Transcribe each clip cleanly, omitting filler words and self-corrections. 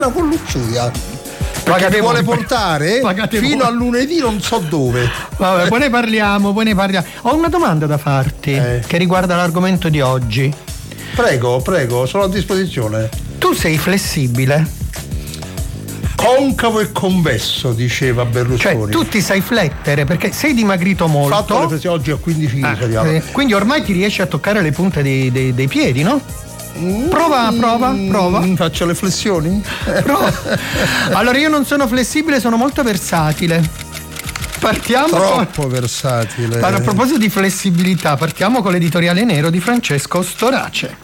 con Luxuria, perché ti vuole portare fino a lunedì non so dove. Vabbè, poi ne parliamo. Ho una domanda da farti che riguarda l'argomento di oggi. Prego, sono a disposizione. Tu sei flessibile? Concavo e convesso, diceva Berlusconi. Cioè, tu ti sai flettere perché sei dimagrito molto. Fatto le flessioni, oggi ho 15 kg. Quindi ormai ti riesci a toccare le punte dei piedi, no? Prova. Faccio le flessioni? Prova. Allora, io non sono flessibile, sono molto versatile. Partiamo troppo versatile. A proposito di flessibilità, partiamo con l'editoriale nero di Francesco Storace.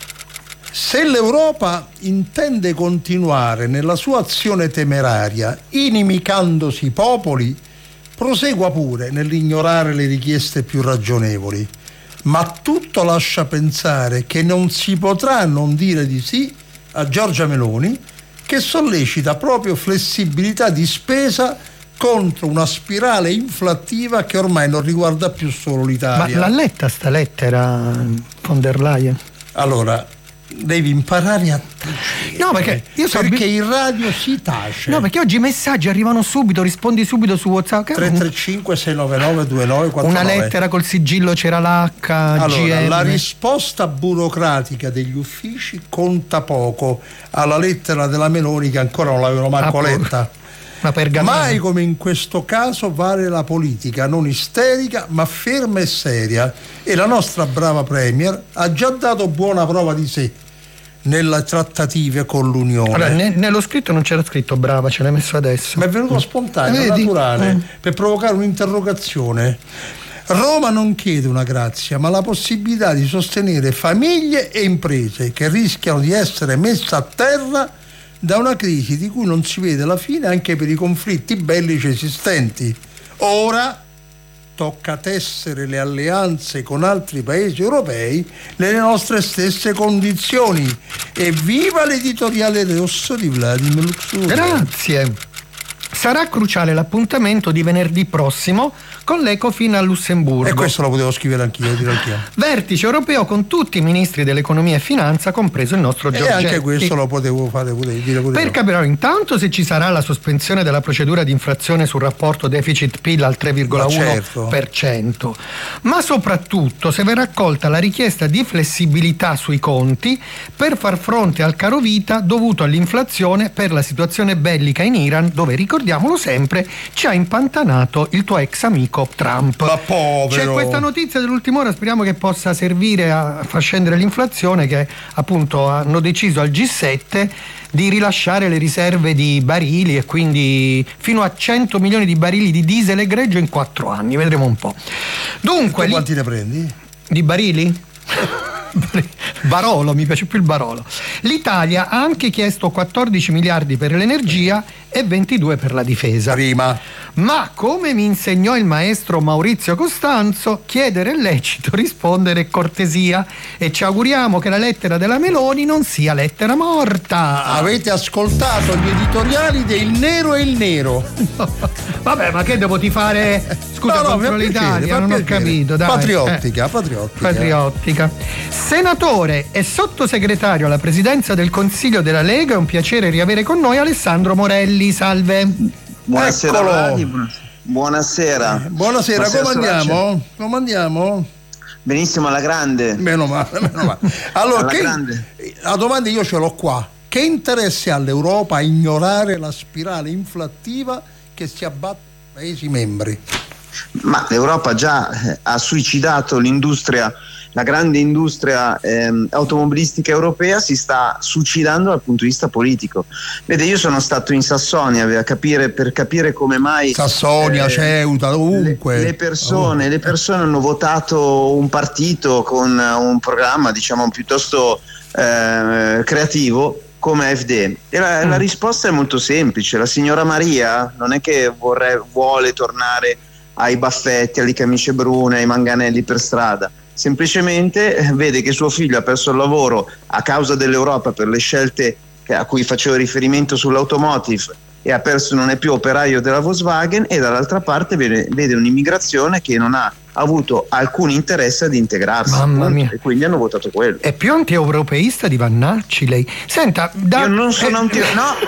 Se l'Europa intende continuare nella sua azione temeraria, inimicandosi i popoli, prosegua pure nell'ignorare le richieste più ragionevoli. Ma tutto lascia pensare che non si potrà non dire di sì a Giorgia Meloni, che sollecita proprio flessibilità di spesa contro una spirale inflattiva che ormai non riguarda più solo l'Italia. Ma l'ha letta sta lettera von der Leyen? Allora, devi imparare a tacere. No, perché io so perché in radio si tace. No, perché oggi i messaggi arrivano subito, rispondi subito su WhatsApp. 335 699 2949. Una lettera col sigillo, c'era l'H. Allora, GM. la risposta burocratica degli uffici conta poco alla lettera della Meloni, che ancora non l'avevano manco letta. Mai come in questo caso vale la politica non isterica ma ferma e seria, e la nostra brava Premier ha già dato buona prova di sé nelle trattative con l'Unione. Allora, nello scritto non c'era scritto brava, ce l'hai messo adesso. Ma è venuto spontaneo, naturale, per provocare un'interrogazione. Roma non chiede una grazia, ma la possibilità di sostenere famiglie e imprese che rischiano di essere messe a terra da una crisi di cui non si vede la fine anche per i conflitti bellici esistenti. Ora tocca tessere le alleanze con altri paesi europei nelle nostre stesse condizioni. E viva l'editoriale rosso di Vladimir Luxuria. Grazie. Sarà cruciale l'appuntamento di venerdì prossimo con l'Ecofin a Lussemburgo. E questo lo potevo scrivere anch'io, dire anch'io. Vertice europeo con tutti i ministri dell'economia e finanza, compreso il nostro Giorgetti. E anche questo lo potevo fare dire pure per capire intanto se ci sarà la sospensione della procedura di infrazione sul rapporto deficit-PIL al 3,1%, ma soprattutto se verrà accolta la richiesta di flessibilità sui conti per far fronte al caro vita dovuto all'inflazione per la situazione bellica in Iran, dove, ricordiamolo sempre, ci ha impantanato il tuo ex amico Trump. Ma povero. C'è questa notizia dell'ultima ora, speriamo che possa servire a far scendere l'inflazione, che appunto hanno deciso al G7 di rilasciare le riserve di barili, e quindi fino a 100 milioni di barili di diesel e greggio in 4 anni, vedremo un po'. Dunque, tu quanti ne prendi? Di barili? Barolo, mi piace più il Barolo. L'Italia ha anche chiesto 14 miliardi per l'energia e 22 per la difesa. Prima. Ma come mi insegnò il maestro Maurizio Costanzo, chiedere è lecito, rispondere è cortesia, e ci auguriamo che la lettera della Meloni non sia lettera morta. Avete ascoltato gli editoriali del Nero e il Nero. Vabbè, ma che devo tifare? Scusa, contro l'Italia, non ho capito. Dai. Patriottica. Senatore e sottosegretario alla presidenza del Consiglio della Lega, è un piacere riavere con noi Alessandro Morelli. Salve. Buonasera. Buonasera. Buonasera, come andiamo? Benissimo, alla grande. Meno male. Allora, la domanda io ce l'ho qua. Che interesse ha l'Europa a ignorare la spirale inflattiva che si abbatte ai Paesi membri? Ma l'Europa già ha suicidato l'industria, la grande industria automobilistica europea si sta suicidando dal punto di vista politico. Vede, io sono stato in Sassonia per capire come mai Sassonia, Ceuta, ovunque le persone hanno votato un partito con un programma, diciamo, piuttosto creativo come AfD. E la risposta è molto semplice. La signora Maria non è che vuole tornare ai baffetti, alle camicie brune, ai manganelli per strada. Semplicemente vede che suo figlio ha perso il lavoro a causa dell'Europa per le scelte a cui facevo riferimento sull'automotive, e non è più operaio della Volkswagen, e dall'altra parte vede un'immigrazione che non ha avuto alcun interesse ad integrarsi. Mamma mia. E quindi hanno votato quello. È più anti-europeista di Vannacci lei. Senta, io non sono